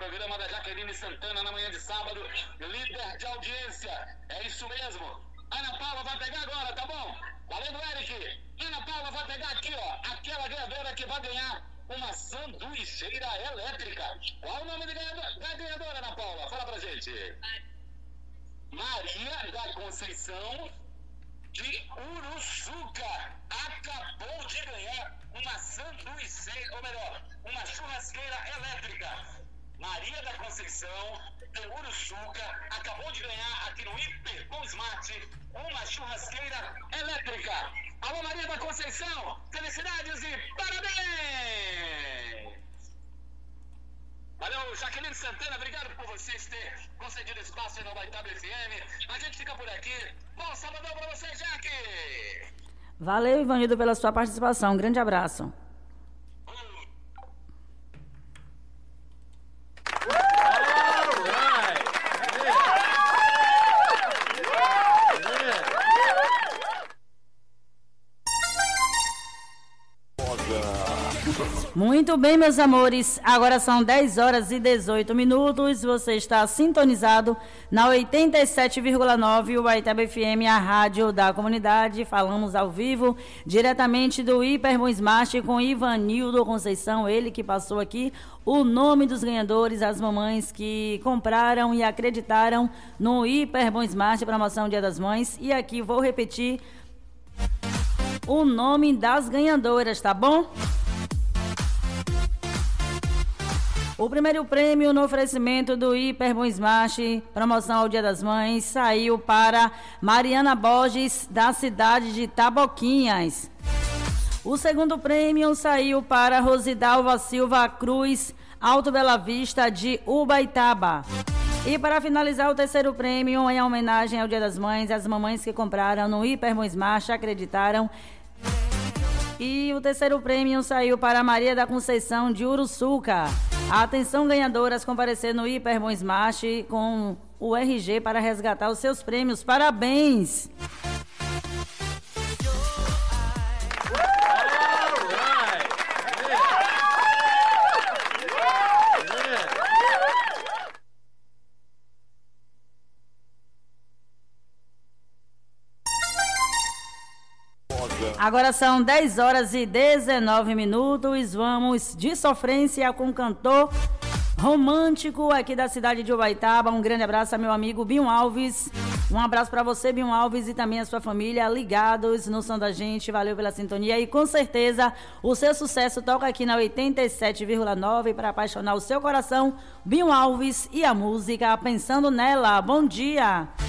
programa da Jaqueline Santana na manhã de sábado, líder de audiência. É isso mesmo. Ana Paula vai pegar agora, tá bom? Valendo, Eric. Ana Paula vai pegar aqui, ó, aquela ganhadora que vai ganhar uma sanduicheira elétrica. Qual o nome da ganhadora, Ana Paula? Fala pra gente. Maria da Conceição de Uruçuca. Acabou de ganhar uma sanduicheira, ou melhor, uma churrasqueira elétrica. Maria da Conceição de Uruçuca acabou de ganhar aqui no Hiper com Smart uma churrasqueira elétrica. Alô, Maria da Conceição, felicidades e parabéns! Valeu, Jaqueline Santana, obrigado por vocês terem concedido espaço no Ubaitaba FM. A gente fica por aqui. Bom sabadão pra você, Jaque! Valeu, Ivanildo, pela sua participação. Um grande abraço. Muito bem, meus amores, agora são 10 horas e 18 minutos, você está sintonizado na 87,9 Ubaitaba FM, a rádio da comunidade. Falamos ao vivo, diretamente do Hiperbom Smart com Ivanildo Conceição, ele que passou aqui o nome dos ganhadores, as mamães que compraram e acreditaram no Hiperbom Smart, promoção Dia das Mães. E aqui vou repetir o nome das ganhadoras, tá bom? O primeiro prêmio no oferecimento do Hiperbom Smart, promoção ao Dia das Mães, saiu para Mariana Borges, da cidade de Taboquinhas. O segundo prêmio saiu para Rosidalva Silva Cruz, Alto Bela Vista, de Ubaitaba. E para finalizar, o terceiro prêmio, em homenagem ao Dia das Mães, as mamães que compraram no Hiperbom Smart acreditaram. E o terceiro prêmio saiu para Maria da Conceição de Uruçuca. Atenção, ganhadoras, comparecer no Hiperbom Smart com o RG para resgatar os seus prêmios. Parabéns! Agora são 10 horas e 19 minutos. Vamos de sofrência com o cantor romântico aqui da cidade de Ubaitaba. Um grande abraço a meu amigo Binho Alves. Um abraço para você, Binho Alves, e também a sua família ligados no som da gente. Valeu pela sintonia e com certeza o seu sucesso toca aqui na 87,9 para apaixonar o seu coração. Binho Alves e a música Pensando Nela. Bom dia!